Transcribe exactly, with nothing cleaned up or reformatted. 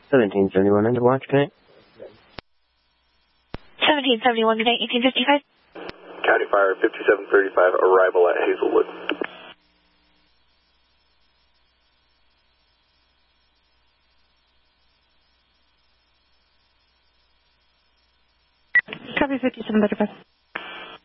seventeen seventy-one under watch, connect. seventeen seventy-one, connect, eighteen fifty-five. County Fire fifty-seven thirty-five, arrival at Hazelwood. Copy fifty-seven thirty-five.